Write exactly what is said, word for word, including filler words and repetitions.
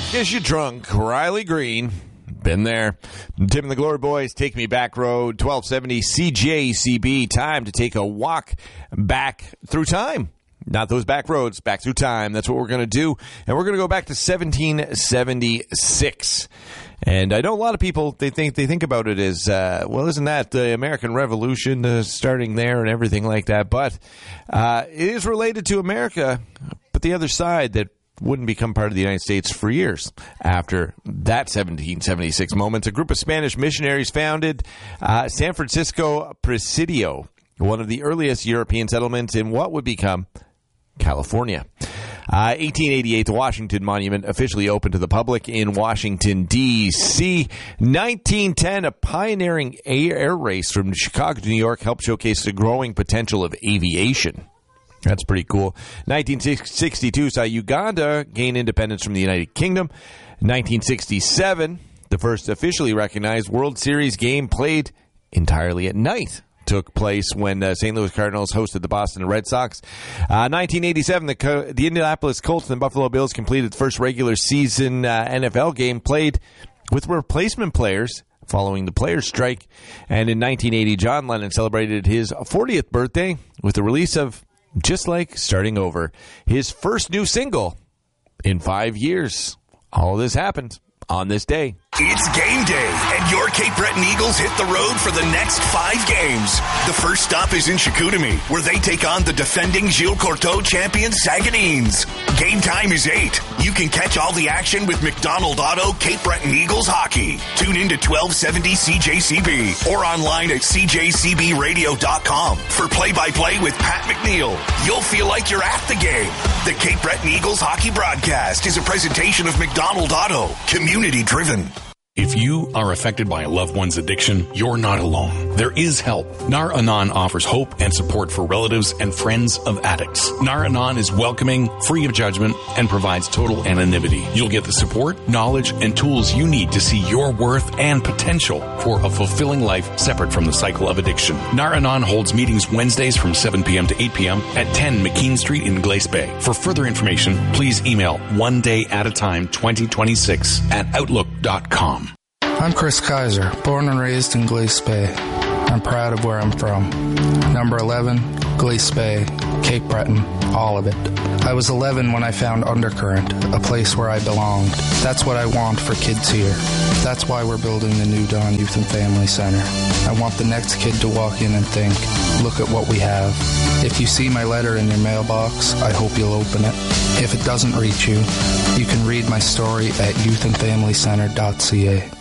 Is you drunk? Riley Green. Been there. Tim and the Glory Boys, Take Me Back Road, twelve seventy C J C B. Time to take a walk back through time. Not those back roads, back through time. That's what we're going to do. And we're going to go back to seventeen seventy-six. And I know a lot of people, they think they think about it as, uh, well, isn't that the American Revolution uh, starting there and everything like that? But uh, it is related to America, but the other side that wouldn't become part of the United States for years after that seventeen seventy-six moment. A group of Spanish missionaries founded uh, San Francisco Presidio, one of the earliest European settlements in what would become California. Uh, eighteen eighty-eight, the Washington Monument officially opened to the public in Washington, D C nineteen ten, a pioneering air race from Chicago to New York helped showcase the growing potential of aviation. That's pretty cool. nineteen sixty-two saw Uganda gain independence from the United Kingdom. nineteen sixty-seven, the first officially recognized World Series game played entirely at night took place when uh, Saint Louis Cardinals hosted the Boston Red Sox. Uh, nineteen eighty-seven, the, Co- the Indianapolis Colts and Buffalo Bills completed the first regular season uh, N F L game played with replacement players following the players' strike. And in nineteen eighty, John Lennon celebrated his fortieth birthday with the release of Just Like Starting Over, his first new single in five years. All of this happened on this day. It's game day, and your Cape Breton Eagles hit the road for the next five games. The first stop is in Chicoutimi, where they take on the defending Gilles Courteau champion Saguenayens. Game time is eight. You can catch all the action with McDonald Auto Cape Breton Eagles hockey. Tune in to twelve seventy C J C B or online at c j c b radio dot com for play-by-play with Pat McNeil. You'll feel like you're at the game. The Cape Breton Eagles hockey broadcast is a presentation of McDonald Auto, community-driven. If you are affected by a loved one's addiction, you're not alone. There is help. Nar Anon offers hope and support for relatives and friends of addicts. Nar Anon is welcoming, free of judgment, and provides total anonymity. You'll get the support, knowledge, and tools you need to see your worth and potential for a fulfilling life separate from the cycle of addiction. Nar Anon holds meetings Wednesdays from seven p.m. to eight p.m. at ten McKean Street in Glace Bay. For further information, please email one day at a time twenty twenty-six at outlook dot com. I'm Chris Kaiser, born and raised in Glace Bay. I'm proud of where I'm from. Number eleven, Glace Bay, Cape Breton, all of it. I was eleven when I found Undercurrent, a place where I belonged. That's what I want for kids here. That's why we're building the new Dawn Youth and Family Center. I want the next kid to walk in and think, look at what we have. If you see my letter in your mailbox, I hope you'll open it. If it doesn't reach you, you can read my story at youth and family center dot c a.